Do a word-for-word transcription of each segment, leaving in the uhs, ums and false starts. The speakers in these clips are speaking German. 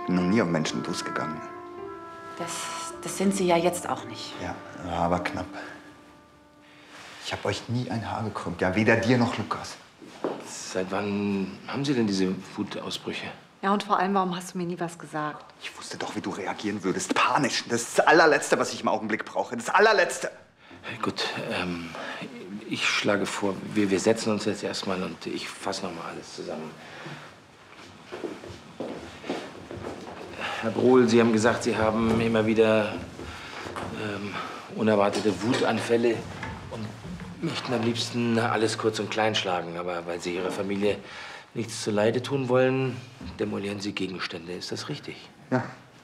bin noch nie auf Menschen losgegangen. Das, das sind Sie ja jetzt auch nicht. Ja, aber knapp. Ich habe euch nie ein Haar gekrümmt. Ja, weder dir noch Lukas. Seit wann haben Sie denn diese Wutausbrüche? Ja, und vor allem, warum hast du mir nie was gesagt? Ich wusste doch, wie du reagieren würdest. Panisch. Das ist das allerletzte, was ich im Augenblick brauche. Das allerletzte. Gut, ähm, ich schlage vor, wir, wir setzen uns jetzt erstmal und ich fasse noch mal alles zusammen. Herr Brohl, Sie haben gesagt, Sie haben immer wieder ähm, unerwartete Wutanfälle und möchten am liebsten alles kurz und klein schlagen. Aber weil Sie Ihrer Familie nichts zuleide tun wollen, demolieren Sie Gegenstände. Ist das richtig? Ja.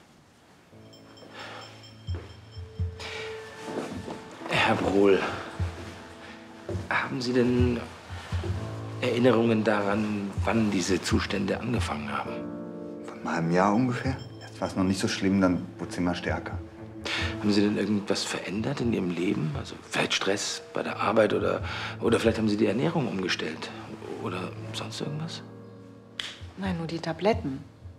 Herr Brohl, haben Sie denn Erinnerungen daran, wann diese Zustände angefangen haben? Von einem halben Jahr ungefähr. Jetzt war es noch nicht so schlimm, dann wurde es immer stärker. Haben Sie denn irgendwas verändert in Ihrem Leben? Also vielleicht Stress bei der Arbeit oder, oder vielleicht haben Sie die Ernährung umgestellt? Oder sonst irgendwas? Nein, nur die Tabletten.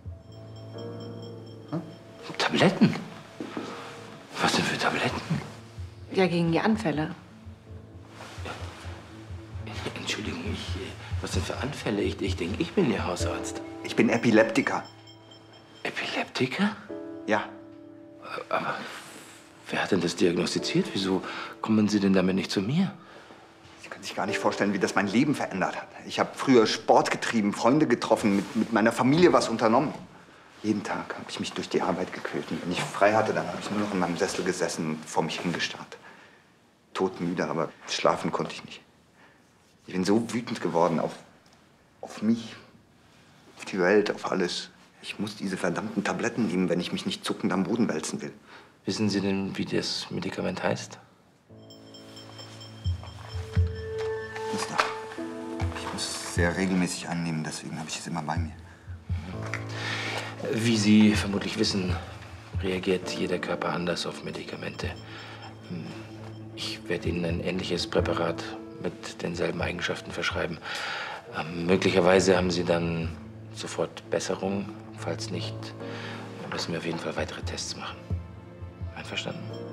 Hm? Tabletten? Was denn für Tabletten? Ja, gegen die Anfälle. Entschuldigung, ich, was denn für Anfälle? Ich, ich denke, ich bin Ihr Hausarzt. Ich bin Epileptiker. Epileptiker? Ja. Aber wer hat denn das diagnostiziert? Wieso kommen Sie denn damit nicht zu mir? Sie können sich gar nicht vorstellen, wie das mein Leben verändert hat. Ich habe früher Sport getrieben, Freunde getroffen, mit, mit meiner Familie was unternommen. Jeden Tag habe ich mich durch die Arbeit gequält. Und wenn ich frei hatte, dann habe ich nur noch in meinem Sessel gesessen und vor mich hingestarrt. Todmüde, aber schlafen konnte ich nicht. Ich bin so wütend geworden auf, auf mich, auf die Welt, auf alles. Ich muss diese verdammten Tabletten nehmen, wenn ich mich nicht zuckend am Boden wälzen will. Wissen Sie denn, wie das Medikament heißt? Mister, ich muss es sehr regelmäßig einnehmen, deswegen habe ich es immer bei mir. Wie Sie vermutlich wissen, reagiert jeder Körper anders auf Medikamente. Ich werde Ihnen ein ähnliches Präparat mit denselben Eigenschaften verschreiben. Ähm, möglicherweise haben Sie dann sofort Besserung. Falls nicht, müssen wir auf jeden Fall weitere Tests machen. Einverstanden?